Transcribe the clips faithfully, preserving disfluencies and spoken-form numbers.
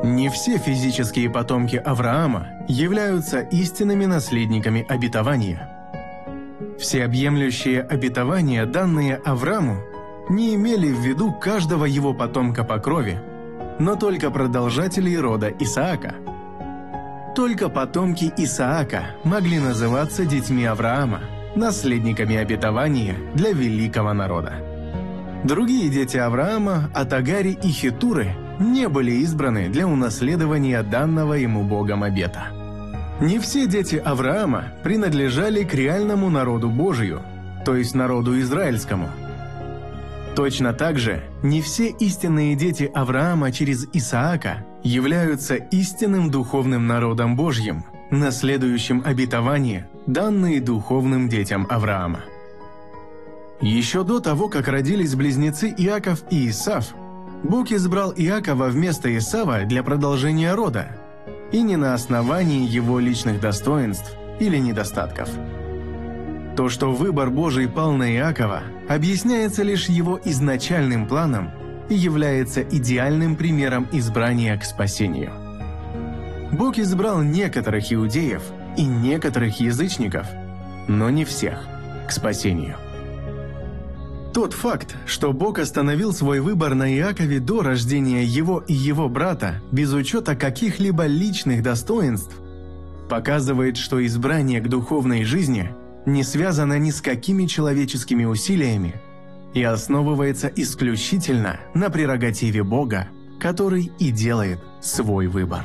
Не все физические потомки Авраама являются истинными наследниками обетования. Всеобъемлющие обетования, данные Аврааму, не имели в виду каждого его потомка по крови, но только продолжателей рода Исаака. Только потомки Исаака могли называться детьми Авраама, наследниками обетования для великого народа. Другие дети Авраама, от Агари и Хетуры, не были избраны для унаследования данного ему Богом обета. Не все дети Авраама принадлежали к реальному народу Божию, то есть народу израильскому. Точно так же, не все истинные дети Авраама через Исаака являются истинным духовным народом Божьим, наследующим обетование, данные духовным детям Авраама. Еще до того, как родились близнецы Иаков и Исав, Бог избрал Иакова вместо Исава для продолжения рода, и не на основании его личных достоинств или недостатков. То, что выбор Божий пал на Иакова, объясняется лишь его изначальным планом и является идеальным примером избрания к спасению. Бог избрал некоторых иудеев и некоторых язычников, но не всех, к спасению. Тот факт, что Бог остановил свой выбор на Иакове до рождения его и его брата, без учета каких-либо личных достоинств, показывает, что избрание к духовной жизни не связано ни с какими человеческими усилиями и основывается исключительно на прерогативе Бога, который и делает свой выбор.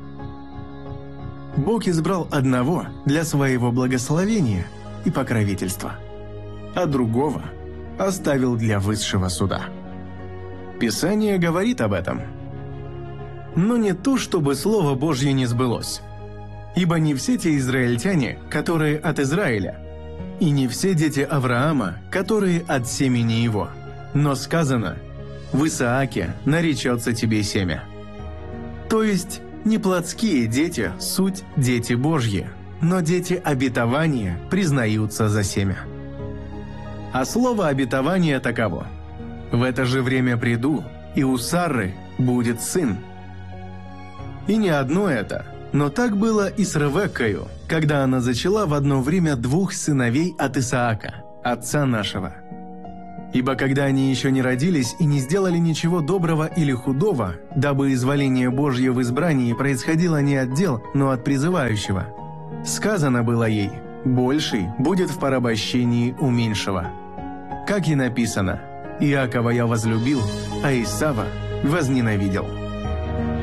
Бог избрал одного для своего благословения и покровительства, а другого оставил для высшего суда. Писание говорит об этом. Но не то, чтобы Слово Божье не сбылось. Ибо не все те израильтяне, которые от Израиля, и не все дети Авраама, которые от семени его. Но сказано: «В Исааке наречется тебе семя». То есть, не плотские дети суть дети Божьи, но дети обетования признаются за семя. А слово обетования таково: «В это же время приду, и у Сарры будет сын». И не одно это, но так было и с Ревеккою, когда она зачала в одно время двух сыновей от Исаака, отца нашего. Ибо когда они еще не родились и не сделали ничего доброго или худого, дабы изволение Божье в избрании происходило не от дел, но от призывающего, сказано было ей: «Больший будет в порабощении у меньшего». Как и написано: «Иакова я возлюбил, а Исава возненавидел».